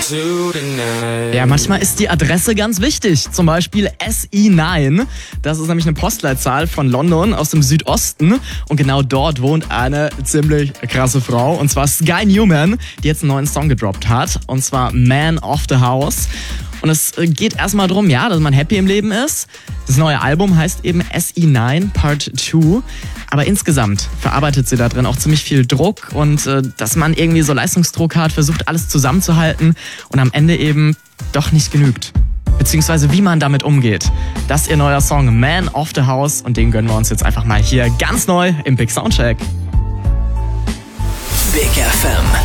Ja, manchmal ist die Adresse ganz wichtig. Zum Beispiel SE9. Das ist nämlich eine Postleitzahl von London aus dem Südosten. Und genau dort wohnt eine ziemlich krasse Frau. Und zwar Sky Newman, die jetzt einen neuen Song gedroppt hat. Und zwar Man of the House. Und es geht erstmal darum, ja, dass man happy im Leben ist. Das neue Album heißt eben SE9 Part 2. Aber insgesamt verarbeitet sie da drin auch ziemlich viel Druck und dass man irgendwie so Leistungsdruck hat, versucht alles zusammenzuhalten und am Ende eben doch nicht genügt. Beziehungsweise wie man damit umgeht. Das ist ihr neuer Song Man of the House und den gönnen wir uns jetzt einfach mal hier ganz neu im Big Soundcheck. Big FM.